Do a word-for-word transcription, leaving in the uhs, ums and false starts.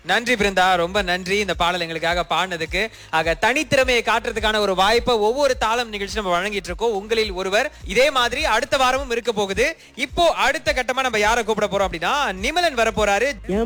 நன்றி பிருந்தா, ரொம்ப நன்றி இந்த பாடல் எங்களுக்காக பாடினதுக்கு. ஆக தனித்திறமையை காட்டுறதுக்கான ஒரு வாய்ப்பை ஒவ்வொரு தாளம் நிகழ்ச்சி நம்ம வழங்கிட்டு இருக்கோம். உங்களில் ஒருவர் இதே மாதிரி அடுத்த வாரமும் இருக்க போகுது. இப்போ அடுத்த கட்டமா நம்ம யாரை கூப்பிட போறோம் அப்படின்னா நிமலன் வர போறாரு.